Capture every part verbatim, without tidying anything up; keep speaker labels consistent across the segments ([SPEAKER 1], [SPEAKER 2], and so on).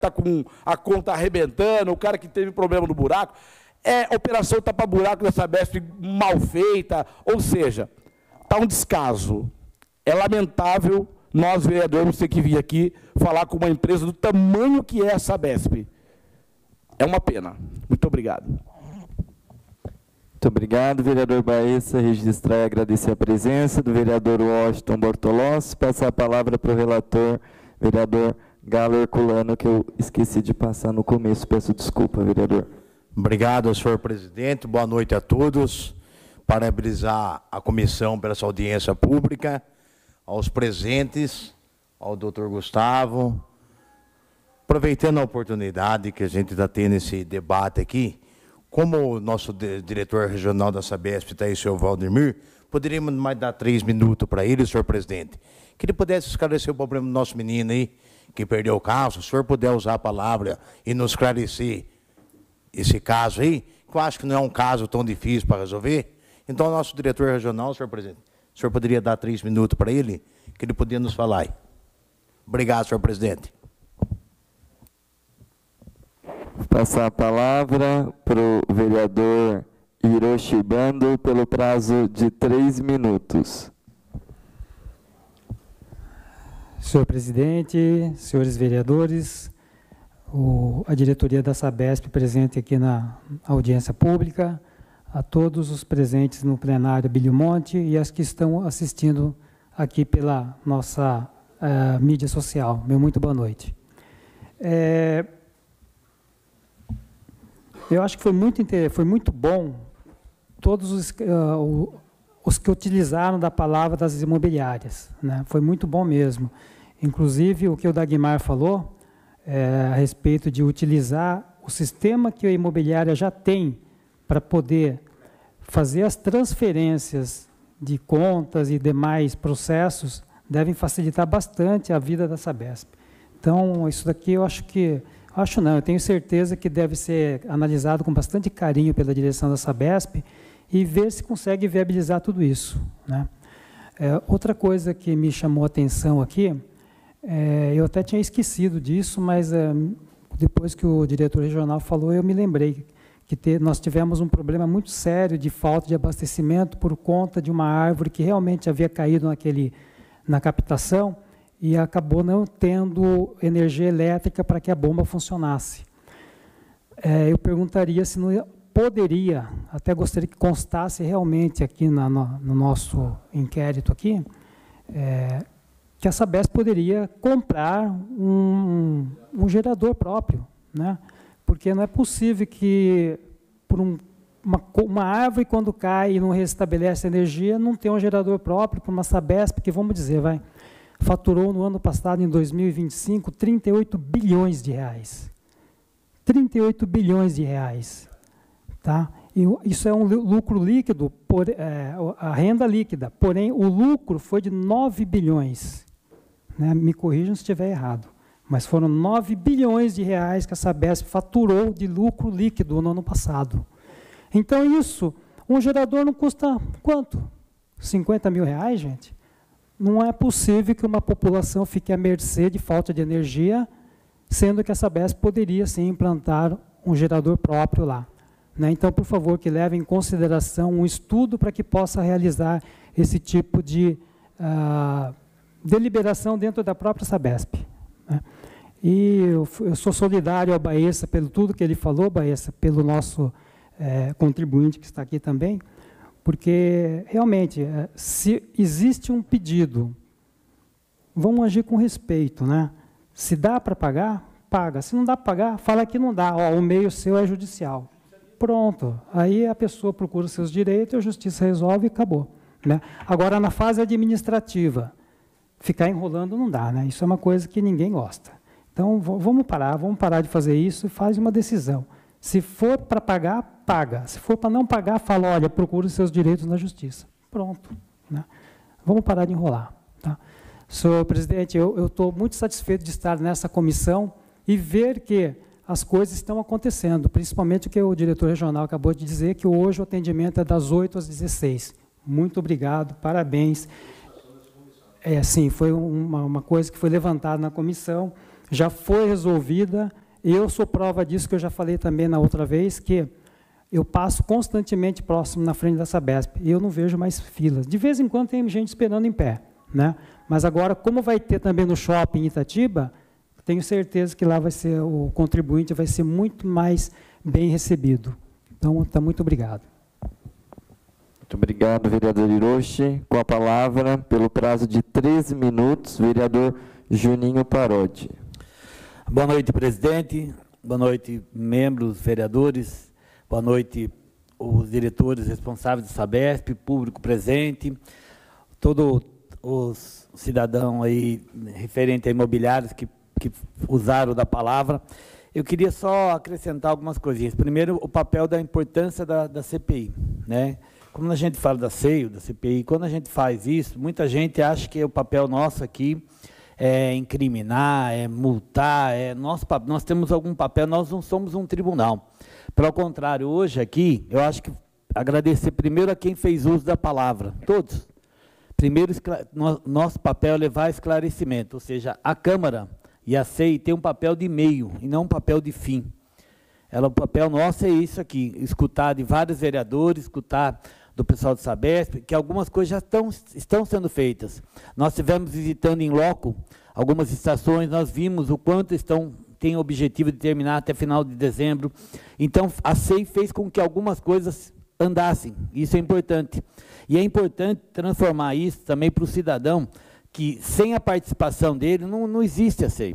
[SPEAKER 1] está com a conta arrebentando, o cara que teve problema no buraco. É operação tapa-buraco da Sabesp mal feita, ou seja, está um descaso. É lamentável nós, vereadores, ter que vir aqui falar com uma empresa do tamanho que é a Sabesp. É uma pena. Muito obrigado.
[SPEAKER 2] Muito obrigado, vereador Baessa. Registrar e agradecer a presença do vereador Washington Bortolossi. Passar a palavra para o relator, vereador Galo Herculano, que eu esqueci de passar no começo. Peço desculpa, vereador.
[SPEAKER 3] Obrigado, senhor presidente. Boa noite a todos. Parabenizar a comissão pela sua audiência pública, aos presentes, ao doutor Gustavo. Aproveitando a oportunidade que a gente está tendo esse debate aqui, como o nosso diretor regional da Sabesp está aí, o senhor Valdemir, poderíamos mais dar três minutos para ele, senhor presidente, que ele pudesse esclarecer o problema do nosso menino aí, que perdeu o carro. Se o senhor puder usar a palavra e nos esclarecer esse caso aí, que eu acho que não é um caso tão difícil para resolver. Então, o nosso diretor regional, senhor presidente, o senhor poderia dar três minutos para ele, que ele podia nos falar aí. Obrigado, senhor presidente.
[SPEAKER 2] Vou passar a palavra para o vereador Hiroshi Bando pelo prazo de três minutos.
[SPEAKER 4] Senhor presidente, senhores vereadores, o, a diretoria da Sabesp presente aqui na audiência pública, a todos os presentes no plenário Abílio Monte e as que estão assistindo aqui pela nossa uh, mídia social. Meu muito boa noite. É, eu acho que foi muito, foi muito bom todos os, uh, os que utilizaram da palavra das imobiliárias, né? Foi muito bom mesmo. Inclusive, o que o Dagmar falou, é, a respeito de utilizar o sistema que a imobiliária já tem para poder fazer as transferências de contas e demais processos, devem facilitar bastante a vida da Sabesp. Então, isso daqui eu acho que, acho não, eu tenho certeza que deve ser analisado com bastante carinho pela direção da Sabesp e ver se consegue viabilizar tudo isso, né? É, outra coisa que me chamou a atenção aqui, é, eu até tinha esquecido disso, mas é, depois que o diretor regional falou, eu me lembrei que ter, nós tivemos um problema muito sério de falta de abastecimento por conta de uma árvore que realmente havia caído naquele, na captação e acabou não tendo energia elétrica para que a bomba funcionasse. É, eu perguntaria se não poderia, até gostaria que constasse realmente aqui na, no, no nosso inquérito aqui, é, que a Sabesp poderia comprar um, um gerador próprio, né? Porque não é possível que por um, uma, uma árvore, quando cai e não restabelece a energia, não tenha um gerador próprio para uma Sabesp que, vamos dizer, vai, faturou no ano passado, em dois mil e vinte e cinco, trinta e oito bilhões de reais. trinta e oito bilhões de reais. Tá? E isso é um lucro líquido, por, é, a renda líquida, porém o lucro foi de nove bilhões. Né? Me corrijam se estiver errado. Mas foram nove bilhões de reais que a Sabesp faturou de lucro líquido no ano passado. Então, isso, um gerador não custa quanto? cinquenta mil reais, gente? Não é possível que uma população fique à mercê de falta de energia, sendo que a Sabesp poderia, sim, implantar um gerador próprio lá. Né? Então, por favor, que leve em consideração um estudo para que possa realizar esse tipo de uh, deliberação dentro da própria Sabesp. Né? E eu, eu sou solidário ao Baessa pelo tudo que ele falou, Baessa, pelo nosso é, contribuinte que está aqui também, porque, realmente, é, se existe um pedido, vamos agir com respeito, né? Se dá para pagar, paga. Se não dá para pagar, fala que não dá. Ó, o meio seu é judicial. Pronto. Aí a pessoa procura os seus direitos, a justiça resolve e acabou. Né? Agora, na fase administrativa, ficar enrolando não dá, né? Isso é uma coisa que ninguém gosta. Então, vamos parar, vamos parar de fazer isso e faz uma decisão. Se for para pagar, paga. Se for para não pagar, fala, olha, procura os seus direitos na justiça. Pronto. Né? Vamos parar de enrolar. Tá? Senhor presidente, eu estou muito satisfeito de estar nessa comissão e ver que as coisas estão acontecendo, principalmente o que o diretor regional acabou de dizer, que hoje o atendimento é das oito às dezesseis. Muito obrigado, parabéns. É, sim, foi uma, uma coisa que foi levantada na comissão. já foi resolvida. Eu sou prova disso, que eu já falei também na outra vez, que eu passo constantemente próximo na frente da Sabesp e eu não vejo mais filas. De vez em quando tem gente esperando em pé, né? Mas agora, como vai ter também no shopping Itatiba, tenho certeza que lá vai ser, o contribuinte vai ser muito mais bem recebido. Então, tá, muito obrigado.
[SPEAKER 2] Muito obrigado, vereador Hiroshi. Com a palavra, pelo prazo de treze minutos, vereador Juninho Parodi.
[SPEAKER 5] Boa noite, presidente. Boa noite, membros, vereadores. Boa noite, os diretores responsáveis do Sabesp, público presente, todos os cidadãos aí referentes a imobiliários que, que usaram da palavra. Eu queria só acrescentar algumas coisinhas. Primeiro, o papel da importância da, da C P I, né? Como a gente fala da SEIO, da C P I, quando a gente faz isso, muita gente acha que o papel nosso aqui é incriminar, é multar, é nosso, nós temos algum papel, nós não somos um tribunal. Pelo contrário, hoje aqui, eu acho que agradecer primeiro a quem fez uso da palavra, todos. Primeiro, nosso papel é levar esclarecimento, ou seja, a Câmara e a SEI tem um papel de meio e não um papel de fim. Ela, o papel nosso é isso aqui, escutar de vários vereadores, escutar do pessoal do Sabesp, que algumas coisas já estão, estão sendo feitas. Nós estivemos visitando em loco algumas estações, nós vimos o quanto estão, têm o objetivo de terminar até final de dezembro. Então, a SEI fez com que algumas coisas andassem, isso é importante. E é importante transformar isso também para o cidadão, que sem a participação dele não, não existe a SEI.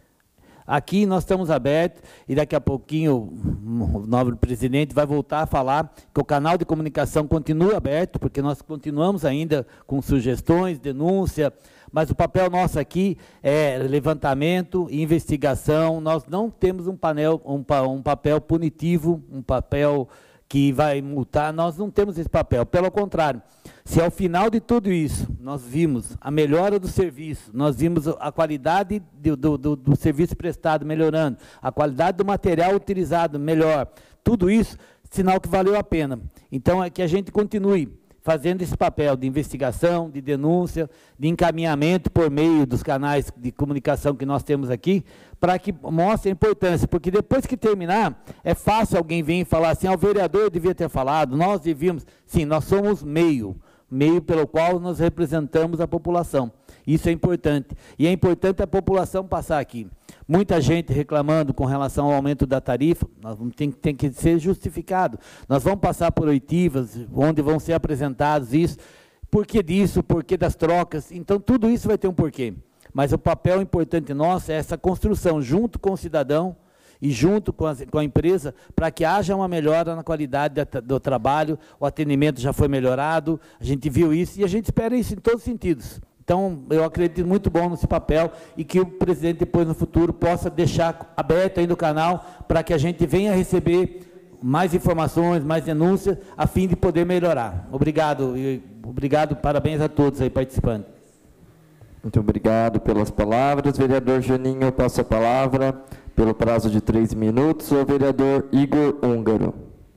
[SPEAKER 5] Aqui nós estamos abertos e daqui a pouquinho o nobre presidente vai voltar a falar que o canal de comunicação continua aberto, porque nós continuamos ainda com sugestões, denúncia, mas o papel nosso aqui é levantamento e investigação. Nós não temos um, panel, um, um papel punitivo, um papel que vai multar, nós não temos esse papel. Pelo contrário, se ao final de tudo isso nós vimos a melhora do serviço, nós vimos a qualidade do, do, do, do serviço prestado melhorando, a qualidade do material utilizado melhor, tudo isso, sinal que valeu a pena. Então, é que a gente continue fazendo esse papel de investigação, de denúncia, de encaminhamento por meio dos canais de comunicação que nós temos aqui, para que mostre a importância, porque depois que terminar, é fácil alguém vir e falar assim, ah, o vereador devia ter falado, nós devíamos, sim, nós somos meio, meio pelo qual nós representamos a população. Isso é importante. E é importante a população passar aqui. Muita gente reclamando com relação ao aumento da tarifa, nós vamos, tem, tem que ser justificado. Nós vamos passar por oitivas, onde vão ser apresentados isso, porquê disso, porquê das trocas, então tudo isso vai ter um porquê. Mas o papel importante nosso é essa construção junto com o cidadão e junto com a, com a empresa, para que haja uma melhora na qualidade da, do trabalho, o atendimento já foi melhorado, a gente viu isso e a gente espera isso em todos os sentidos. Então, eu acredito muito bom nesse papel e que o presidente depois no futuro possa deixar aberto ainda o canal para que a gente venha receber mais informações, mais denúncias, a fim de poder melhorar. Obrigado, e, obrigado, parabéns a todos aí participantes.
[SPEAKER 2] Muito obrigado pelas palavras. Vereador Juninho, eu passo a palavra pelo prazo de três minutos ao vereador Igor Húngaro.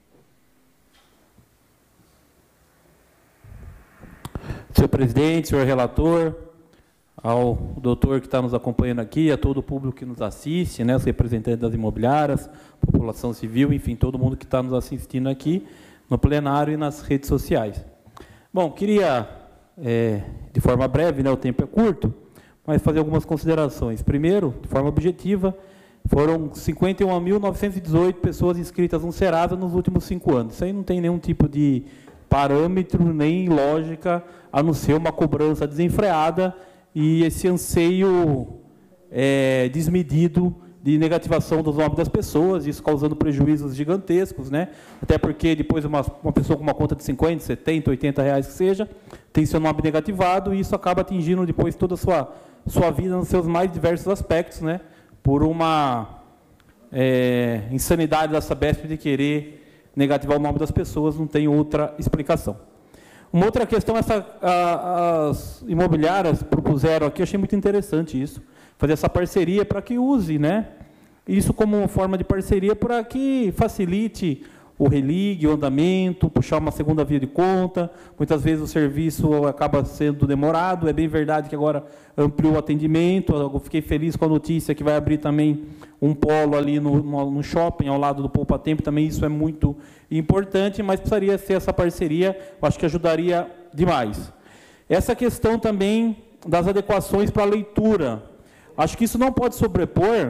[SPEAKER 6] Senhor presidente, senhor relator, ao doutor que está nos acompanhando aqui, a todo o público que nos assiste, né, os representantes das imobiliárias, população civil, enfim, todo mundo que está nos assistindo aqui no plenário e nas redes sociais. Bom, queria, é, de forma breve, né, o tempo é curto, mas fazer algumas considerações. Primeiro, de forma objetiva, foram cinquenta e um mil novecentas e dezoito pessoas inscritas no Serasa nos últimos cinco anos. Isso aí não tem nenhum tipo de parâmetro nem lógica, a não ser uma cobrança desenfreada e esse anseio é, desmedido de negativação dos nomes das pessoas, isso causando prejuízos gigantescos, né? Até porque depois uma, uma pessoa com uma conta de cinquenta, setenta, oitenta reais que seja, tem seu nome negativado e isso acaba atingindo depois toda a sua, sua vida nos seus mais diversos aspectos, né? Por uma é, insanidade da Sabesp de querer negativar o nome das pessoas, não tem outra explicação. Uma outra questão, essa, a, as imobiliárias propuseram aqui, eu achei muito interessante isso, fazer essa parceria para que use, né, isso como uma forma de parceria para que facilite o religue, o andamento, puxar uma segunda via de conta, muitas vezes o serviço acaba sendo demorado, é bem verdade que agora ampliou o atendimento, eu fiquei feliz com a notícia que vai abrir também um polo ali no, no, no shopping, ao lado do Poupa Tempo, também isso é muito importante, mas precisaria ser essa parceria, eu acho que ajudaria demais. Essa questão também das adequações para a leitura, acho que isso não pode sobrepor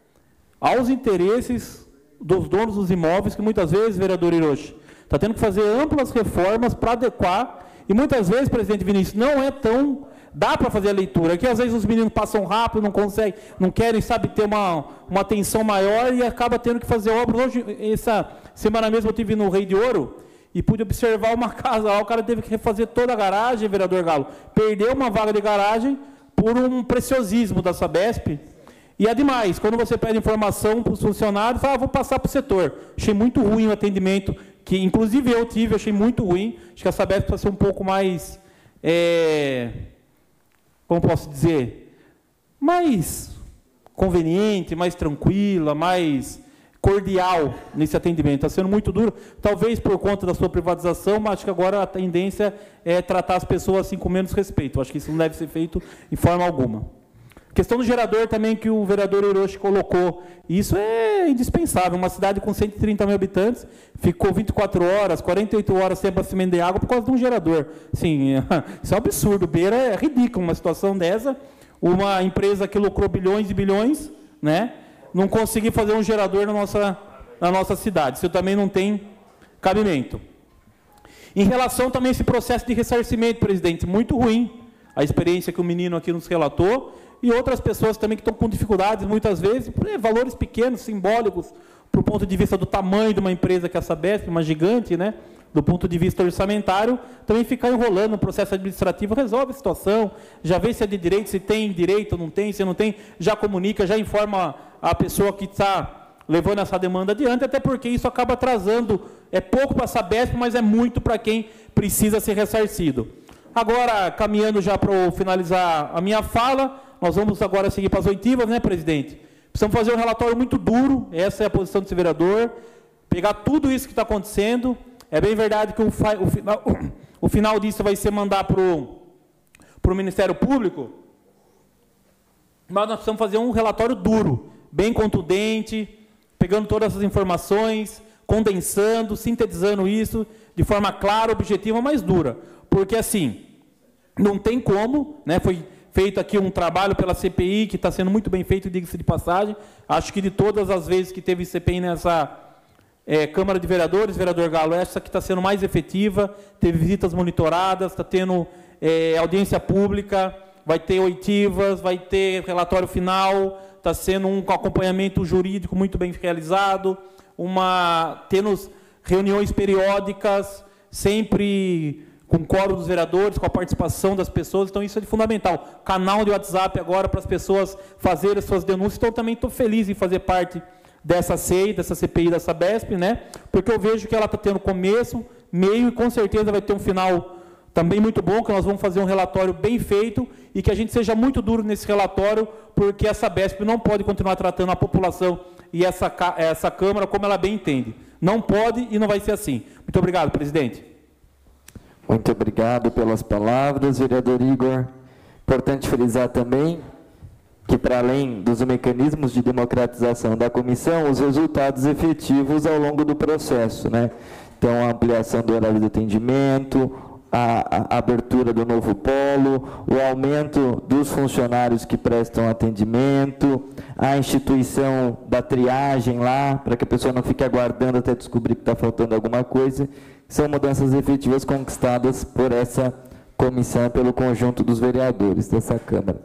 [SPEAKER 6] aos interesses dos donos dos imóveis, que muitas vezes, vereador Hiroshi, está tendo que fazer amplas reformas para adequar, e muitas vezes, presidente Vinícius, não é tão... Dá para fazer a leitura, que às vezes os meninos passam rápido, não conseguem, não querem, sabe, ter uma, uma atenção maior e acaba tendo que fazer obras. Hoje, essa semana mesmo, eu estive no Rei de Ouro e pude observar uma casa lá, o cara teve que refazer toda a garagem, vereador Galo, perdeu uma vaga de garagem por um preciosismo da Sabesp. E é demais, quando você pede informação para os funcionários, fala, ah, vou passar para o setor. Achei muito ruim o atendimento, que inclusive eu tive, achei muito ruim. Acho que a Sabesp precisa ser um pouco mais, é, como posso dizer, mais conveniente, mais tranquila, mais cordial nesse atendimento. Está sendo muito duro, talvez por conta da sua privatização, mas acho que agora a tendência é tratar as pessoas assim com menos respeito. Acho que isso não deve ser feito em forma alguma. Questão do gerador também, que o vereador Hiroshi colocou, isso é indispensável. Uma cidade com cento e trinta mil habitantes ficou vinte e quatro horas, quarenta e oito horas sem abastecimento de água por causa de um gerador. Sim, isso é um absurdo, beira, é ridículo uma situação dessa. Uma empresa que lucrou bilhões e bilhões, né, não conseguir fazer um gerador na nossa, na nossa cidade. Isso também não tem cabimento. Em relação também a esse processo de ressarcimento, presidente, muito ruim a experiência que o menino aqui nos relatou, e outras pessoas também que estão com dificuldades, muitas vezes, valores pequenos, simbólicos, para o ponto de vista do tamanho de uma empresa que é a Sabesp, uma gigante, né, do ponto de vista orçamentário, também ficar enrolando no processo administrativo, resolve a situação, já vê se é de direito, se tem direito ou não tem, se não tem, já comunica, já informa a pessoa que está levando essa demanda adiante, até porque isso acaba atrasando, é pouco para a Sabesp, mas é muito para quem precisa ser ressarcido. Agora, caminhando já para finalizar a minha fala, nós vamos agora seguir para as oitivas, né, presidente? Precisamos fazer um relatório muito duro, essa é a posição desse vereador, pegar tudo isso que está acontecendo. É bem verdade que o, o, final, o final disso vai ser mandar para o Ministério Público, mas nós precisamos fazer um relatório duro, bem contundente, pegando todas essas informações, condensando, sintetizando isso de forma clara, objetiva, mas dura. Porque, assim, não tem como, né, foi feito aqui um trabalho pela C P I, que está sendo muito bem feito, diga-se de passagem. Acho que de todas as vezes que teve C P I nessa é, Câmara de Vereadores, vereador Galo, essa que está sendo mais efetiva, teve visitas monitoradas, está tendo é, audiência pública, vai ter oitivas, vai ter relatório final, está sendo um acompanhamento jurídico muito bem realizado, uma, tendo reuniões periódicas, sempre com o quórum dos vereadores, com a participação das pessoas, então isso é fundamental. Canal de WhatsApp agora para as pessoas fazerem as suas denúncias, então eu também estou feliz em fazer parte dessa C E I, dessa C P I da Sabesp, né? Porque eu vejo que ela está tendo começo, meio e com certeza vai ter um final também muito bom, que nós vamos fazer um relatório bem feito e que a gente seja muito duro nesse relatório, porque a Sabesp não pode continuar tratando a população e essa, essa Câmara como ela bem entende. Não pode e não vai ser assim. Muito obrigado, presidente.
[SPEAKER 2] Muito obrigado pelas palavras, vereador Igor. Importante frisar também que, para além dos mecanismos de democratização da comissão, os resultados efetivos ao longo do processo, né? Então, a ampliação do horário de atendimento, a, a abertura do novo polo, o aumento dos funcionários que prestam atendimento, a instituição da triagem lá, para que a pessoa não fique aguardando até descobrir que está faltando alguma coisa, são mudanças efetivas conquistadas por essa comissão, pelo conjunto dos vereadores dessa Câmara.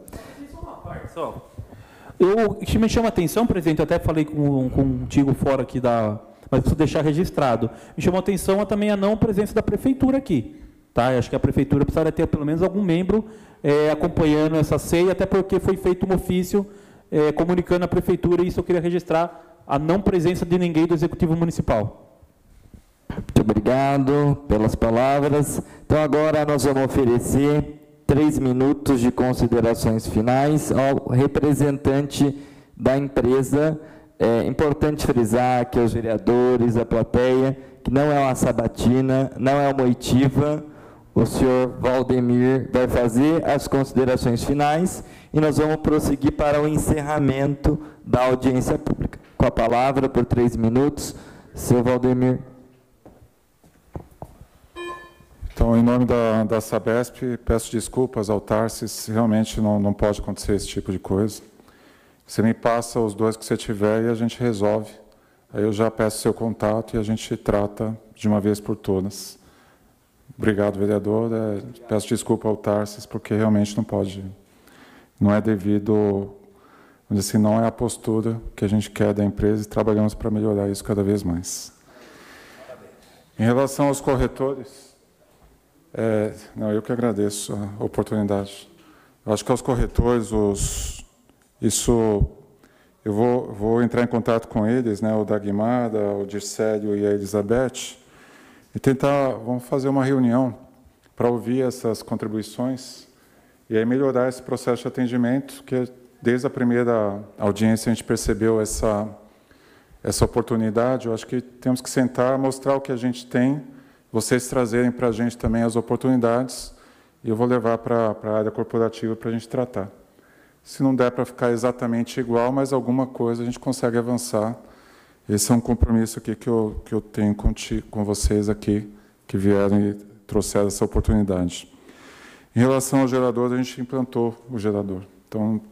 [SPEAKER 6] Só. Eu, que me chama a atenção, presidente, eu até falei com, contigo fora aqui, da, mas preciso deixar registrado, me chamou a atenção também a não presença da prefeitura aqui. Tá? Eu acho que a prefeitura precisaria ter pelo menos algum membro é, acompanhando essa ceia, até porque foi feito um ofício é, comunicando à prefeitura, e isso eu queria registrar, a não presença de ninguém do Executivo Municipal.
[SPEAKER 2] Muito obrigado pelas palavras. Então, agora nós vamos oferecer três minutos de considerações finais ao representante da empresa. É importante frisar que os vereadores, a plateia, que não é uma sabatina, não é uma oitiva. O senhor Valdemir vai fazer as considerações finais e nós vamos prosseguir para o encerramento da audiência pública. Com a palavra, por três minutos, senhor Valdemir.
[SPEAKER 7] Então, em nome da, da Sabesp, peço desculpas ao Tarsis, realmente não, não pode acontecer esse tipo de coisa. Você me passa os dois que você tiver e a gente resolve. Aí eu já peço seu contato e a gente trata de uma vez por todas. Obrigado, vereador. É, peço desculpa ao Tarsis, porque realmente não pode, não é devido, assim, não é a postura que a gente quer da empresa e trabalhamos para melhorar isso cada vez mais. Em relação aos corretores, é, não, eu que agradeço a oportunidade. Eu acho que aos corretores, os, isso, eu vou, vou entrar em contato com eles, né, o Dagmar, o Dircélio e a Elizabeth, e tentar, vamos fazer uma reunião para ouvir essas contribuições e aí melhorar esse processo de atendimento, que desde a primeira audiência a gente percebeu essa, essa oportunidade. Eu acho que temos que sentar, mostrar o que a gente tem, vocês trazerem para a gente também as oportunidades, e eu vou levar para a área corporativa para a gente tratar. Se não der para ficar exatamente igual, mas alguma coisa a gente consegue avançar. Esse é um compromisso aqui que eu, que eu tenho com, ti, com vocês aqui, que vieram e trouxeram essa oportunidade. Em relação ao gerador, a gente implantou o gerador. Então,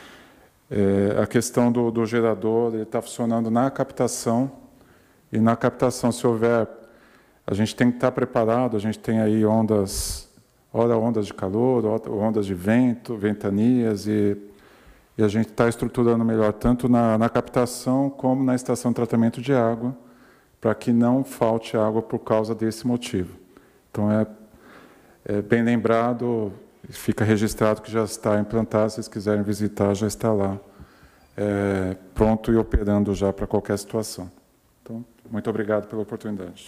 [SPEAKER 7] é, a questão do, do gerador, ele está funcionando na captação, e na captação, se houver, a gente tem que estar preparado, a gente tem aí ondas, ora ondas de calor, ondas de vento, ventanias, e, e a gente está estruturando melhor, tanto na, na captação como na estação de tratamento de água, para que não falte água por causa desse motivo. Então, é, é bem lembrado, fica registrado que já está implantado, se vocês quiserem visitar, já está lá, é, pronto e operando já para qualquer situação. Então, muito obrigado pela oportunidade.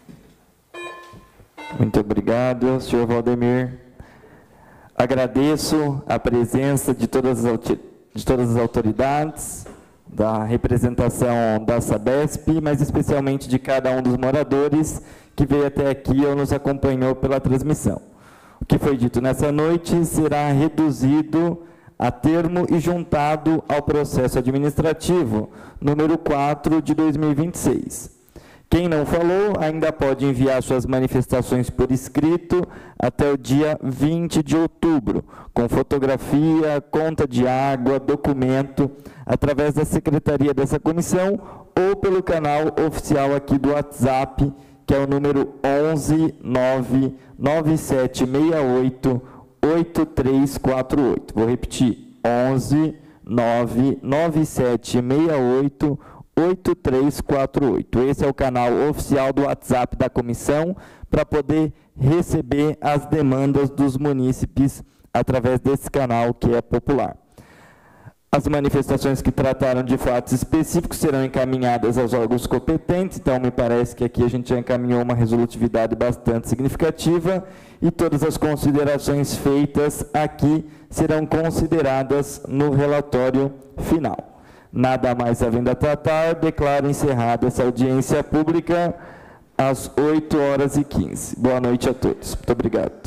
[SPEAKER 2] Muito obrigado, senhor Valdemir. Agradeço a presença de todas as, de todas as autoridades, da representação da Sabesp, mas especialmente de cada um dos moradores que veio até aqui ou nos acompanhou pela transmissão. O que foi dito nessa noite será reduzido a termo e juntado ao processo administrativo número quatro de dois mil e vinte e seis. Quem não falou ainda pode enviar suas manifestações por escrito até o dia vinte de outubro, com fotografia, conta de água, documento, através da secretaria dessa comissão ou pelo canal oficial aqui do WhatsApp, que é o número onze nove nove sete seis oito oito três quatro oito. Vou repetir, onze nove nove sete seis oito oito três quatro oito. Esse é o canal oficial do WhatsApp da comissão para poder receber as demandas dos munícipes através desse canal que é popular. As manifestações que trataram de fatos específicos serão encaminhadas aos órgãos competentes, então me parece que aqui a gente já encaminhou uma resolutividade bastante significativa e todas as considerações feitas aqui serão consideradas no relatório final. Nada mais havendo a tratar, declaro encerrada essa audiência pública às oito horas e quinze. Boa noite a todos. Muito obrigado.